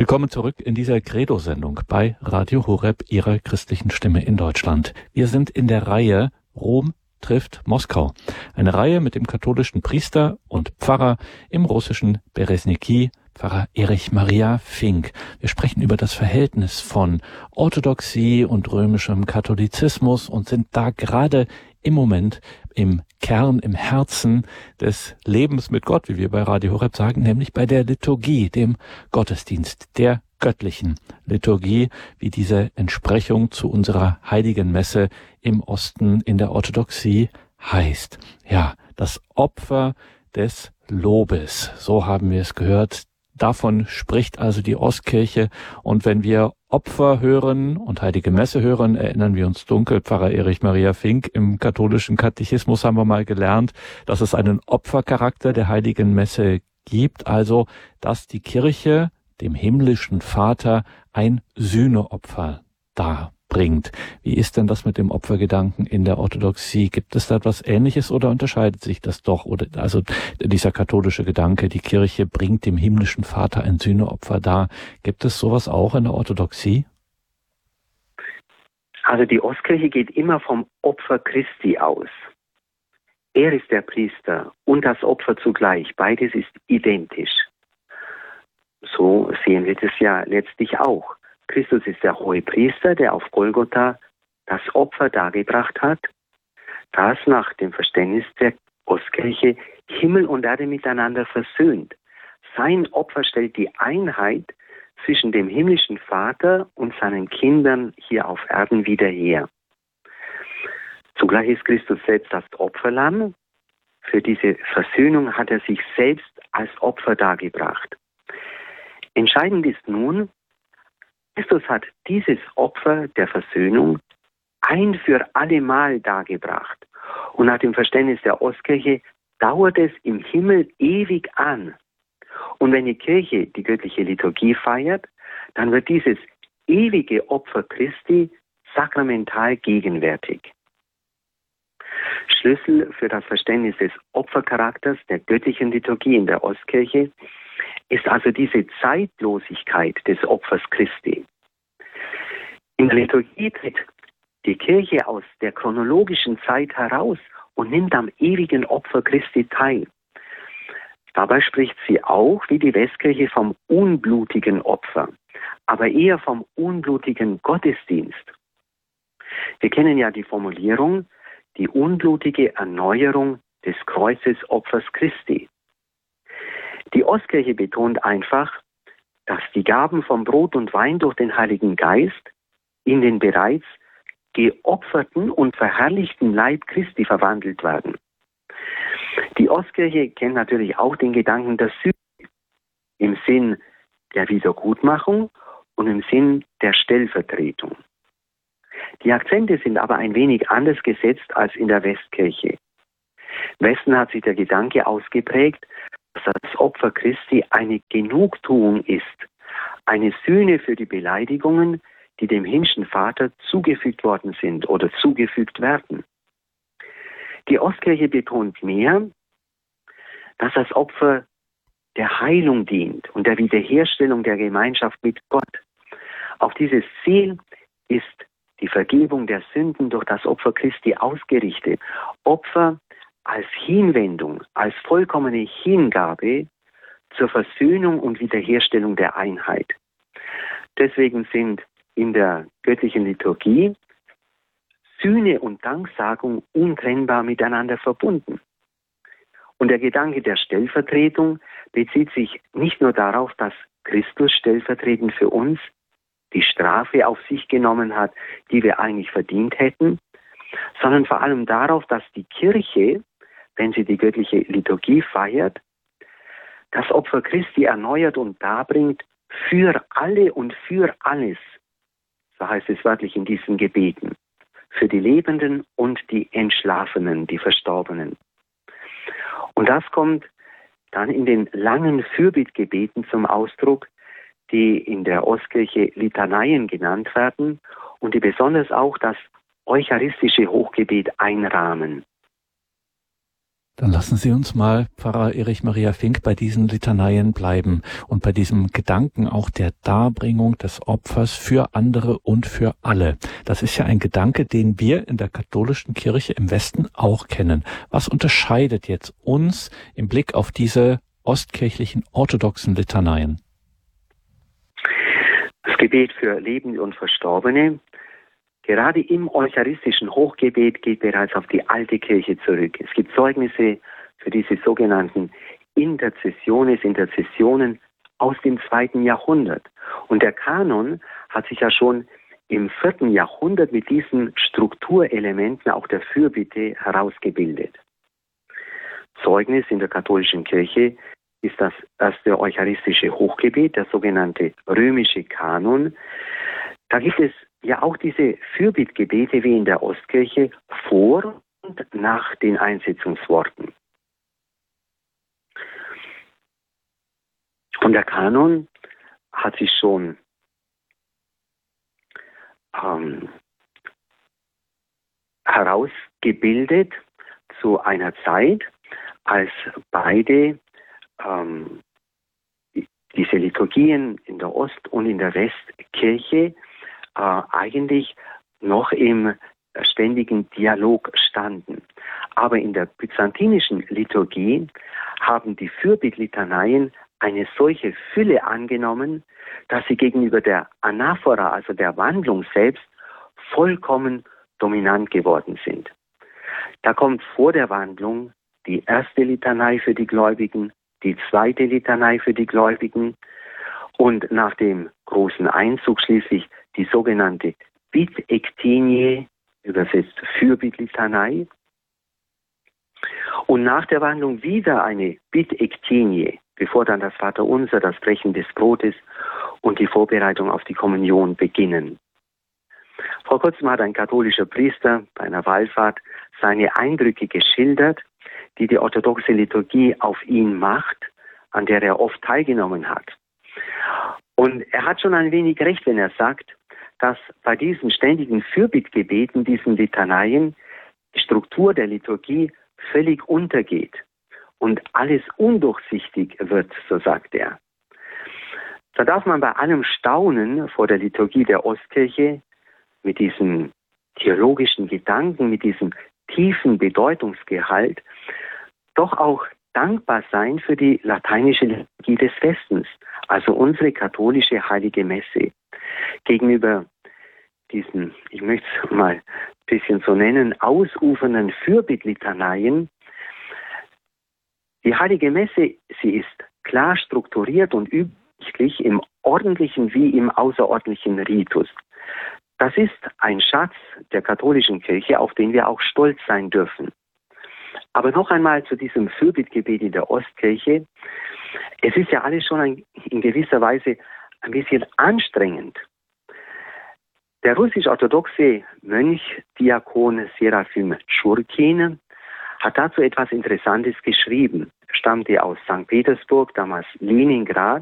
Willkommen zurück in dieser Credo-Sendung bei Radio Horeb, Ihrer christlichen Stimme in Deutschland. Wir sind in der Reihe Rom trifft Moskau. Eine Reihe mit dem katholischen Priester und Pfarrer im russischen Beresniki, Pfarrer Erich Maria Fink. Wir sprechen über das Verhältnis von Orthodoxie und römischem Katholizismus und sind da gerade im Moment im Kern, im Herzen des Lebens mit Gott, wie wir bei Radio Horeb sagen, nämlich bei der Liturgie, dem Gottesdienst, der göttlichen Liturgie, wie diese Entsprechung zu unserer heiligen Messe im Osten in der Orthodoxie heißt. Ja, das Opfer des Lobes, so haben wir es gehört. Davon spricht also die Ostkirche. Und wenn wir Opfer hören und Heilige Messe hören, erinnern wir uns dunkel. Pfarrer Erich Maria Fink, im katholischen Katechismus haben wir mal gelernt, dass es einen Opfercharakter der Heiligen Messe gibt. Also, dass die Kirche dem himmlischen Vater ein Sühneopfer darbringt. Wie ist denn das mit dem Opfergedanken in der Orthodoxie? Gibt es da etwas Ähnliches oder unterscheidet sich das doch? Oder also dieser katholische Gedanke, die Kirche bringt dem himmlischen Vater ein Sühneopfer dar. Gibt es sowas auch in der Orthodoxie? Also die Ostkirche geht immer vom Opfer Christi aus. Er ist der Priester und das Opfer zugleich. Beides ist identisch. So sehen wir das ja letztlich auch. Christus ist der Hohepriester, der auf Golgotha das Opfer dargebracht hat, das nach dem Verständnis der Ostkirche Himmel und Erde miteinander versöhnt. Sein Opfer stellt die Einheit zwischen dem himmlischen Vater und seinen Kindern hier auf Erden wieder her. Zugleich ist Christus selbst das Opferlamm. Für diese Versöhnung hat er sich selbst als Opfer dargebracht. Entscheidend ist nun, Christus hat dieses Opfer der Versöhnung ein für alle Mal dargebracht. Und nach dem Verständnis der Ostkirche dauert es im Himmel ewig an. Und wenn die Kirche die göttliche Liturgie feiert, dann wird dieses ewige Opfer Christi sakramental gegenwärtig. Schlüssel für das Verständnis des Opfercharakters der göttlichen Liturgie in der Ostkirche ist also diese Zeitlosigkeit des Opfers Christi. In der Liturgie tritt die Kirche aus der chronologischen Zeit heraus und nimmt am ewigen Opfer Christi teil. Dabei spricht sie auch, wie die Westkirche, vom unblutigen Opfer, aber eher vom unblutigen Gottesdienst. Wir kennen ja die Formulierung, die unblutige Erneuerung des Kreuzesopfers Christi. Die Ostkirche betont einfach, dass die Gaben von Brot und Wein durch den Heiligen Geist in den bereits geopferten und verherrlichten Leib Christi verwandelt werden. Die Ostkirche kennt natürlich auch den Gedanken der Sühne im Sinn der Wiedergutmachung und im Sinn der Stellvertretung. Die Akzente sind aber ein wenig anders gesetzt als in der Westkirche. Im Westen hat sich der Gedanke ausgeprägt, dass das Opfer Christi eine Genugtuung ist, eine Sühne für die Beleidigungen, die dem himmlischen Vater zugefügt worden sind oder zugefügt werden. Die Ostkirche betont mehr, dass das Opfer der Heilung dient und der Wiederherstellung der Gemeinschaft mit Gott. Auf dieses Ziel ist die Vergebung der Sünden durch das Opfer Christi ausgerichtet. Opfer als Hinwendung, als vollkommene Hingabe zur Versöhnung und Wiederherstellung der Einheit. Deswegen sind in der göttlichen Liturgie Sühne und Danksagung untrennbar miteinander verbunden. Und der Gedanke der Stellvertretung bezieht sich nicht nur darauf, dass Christus stellvertretend für uns die Strafe auf sich genommen hat, die wir eigentlich verdient hätten, sondern vor allem darauf, dass die Kirche, wenn sie die göttliche Liturgie feiert, das Opfer Christi erneuert und darbringt für alle und für alles. So heißt es wörtlich in diesen Gebeten. Für die Lebenden und die Entschlafenen, die Verstorbenen. Und das kommt dann in den langen Fürbittgebeten zum Ausdruck, die in der Ostkirche Litaneien genannt werden und die besonders auch das eucharistische Hochgebet einrahmen. Dann lassen Sie uns mal, Pfarrer Erich Maria Fink, bei diesen Litaneien bleiben und bei diesem Gedanken auch der Darbringung des Opfers für andere und für alle. Das ist ja ein Gedanke, den wir in der katholischen Kirche im Westen auch kennen. Was unterscheidet jetzt uns im Blick auf diese ostkirchlichen orthodoxen Litaneien? Das Gebet für Lebende und Verstorbene, gerade im eucharistischen Hochgebet, geht bereits auf die alte Kirche zurück. Es gibt Zeugnisse für diese sogenannten Interzessionen aus dem 2. Jahrhundert. Und der Kanon hat sich ja schon im 4. Jahrhundert mit diesen Strukturelementen auch der Fürbitte herausgebildet. Zeugnis in der katholischen Kirche ist das erste eucharistische Hochgebet, der sogenannte römische Kanon. Da gibt es ja auch diese Fürbittgebete wie in der Ostkirche vor und nach den Einsetzungsworten. Und der Kanon hat sich schon herausgebildet zu einer Zeit, als beide diese Liturgien in der Ost- und in der Westkirche eigentlich noch im ständigen Dialog standen. Aber in der byzantinischen Liturgie haben die Fürbittlitaneien eine solche Fülle angenommen, dass sie gegenüber der Anaphora, also der Wandlung selbst, vollkommen dominant geworden sind. Da kommt vor der Wandlung die erste Litanei für die Gläubigen, die zweite Litanei für die Gläubigen und nach dem großen Einzug schließlich die sogenannte Bitektinie, übersetzt Fürbittlitanei. Und nach der Wandlung wieder eine Bitektinie, bevor dann das Vaterunser, das Brechen des Brotes und die Vorbereitung auf die Kommunion beginnen. Vor kurzem hat ein katholischer Priester bei einer Wallfahrt seine Eindrücke geschildert, die die orthodoxe Liturgie auf ihn macht, an der er oft teilgenommen hat. Und er hat schon ein wenig recht, wenn er sagt, dass bei diesen ständigen Fürbittgebeten, diesen Litaneien, die Struktur der Liturgie völlig untergeht und alles undurchsichtig wird, so sagt er. Da darf man bei allem Staunen vor der Liturgie der Ostkirche mit diesem theologischen Gedanken, mit diesem tiefen Bedeutungsgehalt, doch auch dankbar sein für die lateinische Liturgie des Westens, also unsere katholische Heilige Messe. Gegenüber diesen, ich möchte es mal ein bisschen so nennen, ausufernden Fürbittlitaneien, die Heilige Messe, sie ist klar strukturiert und übersichtlich im ordentlichen wie im außerordentlichen Ritus. Das ist ein Schatz der katholischen Kirche, auf den wir auch stolz sein dürfen. Aber noch einmal zu diesem Fürbittgebet in der Ostkirche. Es ist ja alles schon in gewisser Weise ein bisschen anstrengend. Der russisch-orthodoxe Mönch, Diakon Serafim Tschurkin, hat dazu etwas Interessantes geschrieben. Er stammte aus St. Petersburg, damals Leningrad,